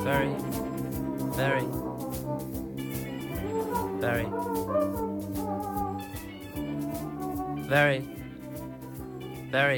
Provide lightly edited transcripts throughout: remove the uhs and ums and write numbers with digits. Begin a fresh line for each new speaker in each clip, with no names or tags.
very, very, very, very, very.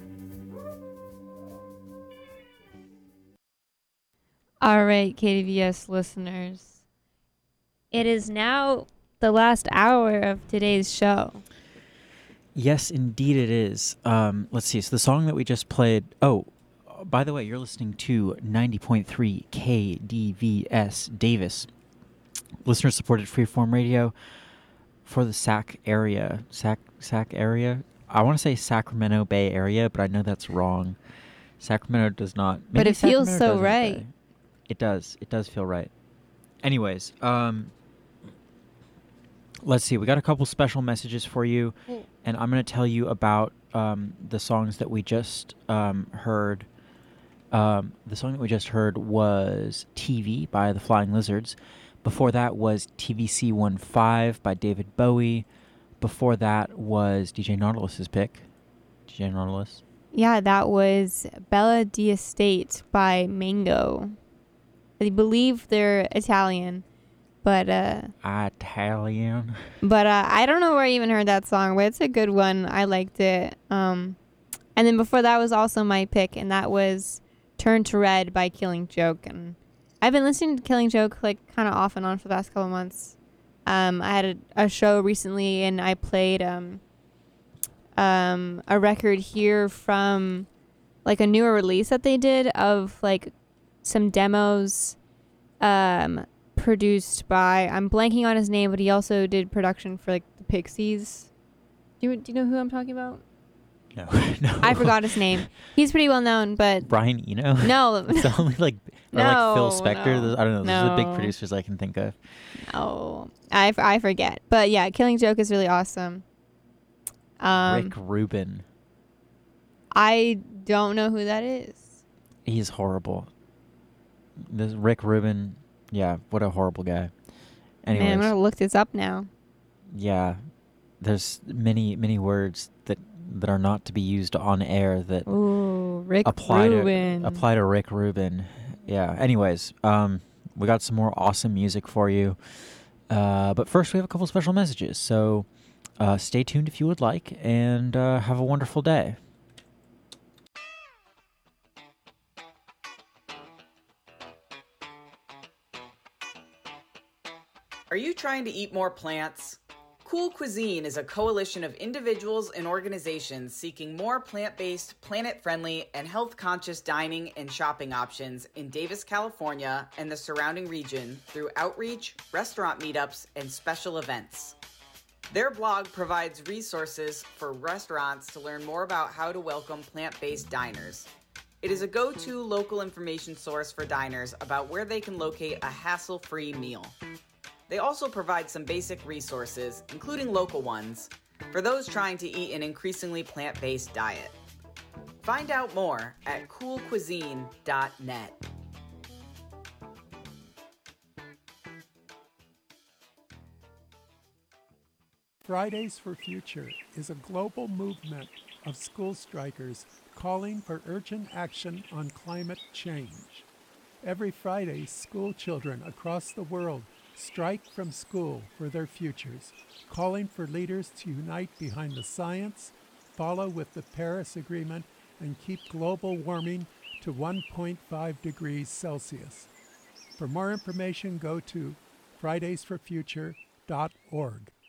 All right, KDVS listeners. It is now the last hour of today's show.
Yes, indeed it is. Let's see. So the song that we just played... Oh, by the way, you're listening to 90.3 KDVS Davis. Listener-supported freeform radio for the Sac area. Sac area? I want to say Sacramento Bay area, but I know that's wrong. Sacramento does not...
But it feels
Sacramento
so
does have
right.
Bay. It does. It does feel right. Anyways, let's see. We got a couple special messages for you, and I'm going to tell you about the songs that we just heard. The song that we just heard was TV by the Flying Lizards. Before that was TVC-15 by David Bowie. Before that was DJ Nautilus's pick. DJ Nautilus.
Yeah, that was Bella D'Estate by Mango. I believe they're Italian, but
Italian.
But I don't know where I even heard that song, but it's a good one. I liked it. And then before that was also my pick, and that was Turn to Red by Killing Joke. And I've been listening to Killing Joke like kind of off and on for the last couple months. I had a show recently, and I played a record here from like a newer release that they did of like some demos produced by, I'm blanking on his name, but he also did production for like the Pixies. Do you know who I'm talking about?
No, no.
I forgot his name. He's pretty well known, but
Brian Eno?
no.
It's the only like, or
No,
like Phil Spector.
no.
I don't know. Those are the big
No.
producers I can think of.
No, I forget. But yeah, Killing Joke is really awesome.
Rick Rubin.
I don't know who that is.
He's horrible. This Rick Rubin, yeah, what a horrible guy. Anyways,
Man, I'm gonna look this up now.
yeah, there's many words that are not to be used on air that
Ooh, Rick
apply
Rubin.
to Rick Rubin. Yeah. Anyways, we got some more awesome music for you, but first we have a couple special messages. So stay tuned if you would like, and have a wonderful day.
Are you trying to eat more plants? Cool Cuisine is a coalition of individuals and organizations seeking more plant-based, planet-friendly, and health-conscious dining and shopping options in Davis, California, and the surrounding region through outreach, restaurant meetups, and special events. Their blog provides resources for restaurants to learn more about how to welcome plant-based diners. It is a go-to local information source for diners about where they can locate a hassle-free meal. They also provide some basic resources, including local ones, for those trying to eat an increasingly plant-based diet. Find out more at coolcuisine.net.
Fridays for Future is a global movement of school strikers calling for urgent action on climate change. Every Friday, school children across the world strike from school for their futures, calling for leaders to unite behind the science, follow with the Paris Agreement, and keep global warming to 1.5 degrees Celsius. For more information, go to fridaysforfuture.org.